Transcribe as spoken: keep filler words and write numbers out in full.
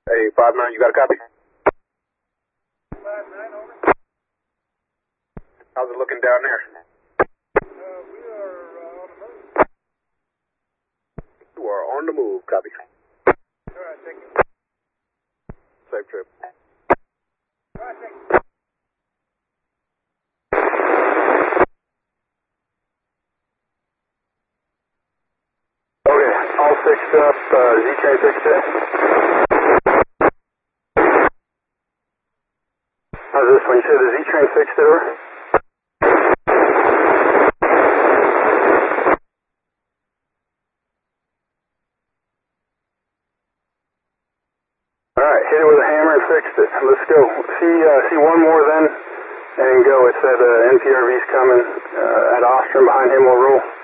Hey, five nine, you got a copy? five nine, over. How's it looking down there? Uh, we are uh, on the move. You are on the move, copy. All right, thank you. Safe trip. All right, thank you. Okay, all fixed up, uh, Z-Train fixed it. How's this one? You said the Z-Train fixed it, or? Alright, hit it with a hammer and fixed it. Let's go. See, uh, see one more then, and go. It said uh, N P R V's coming uh, at Ostrom. Behind him we'll roll.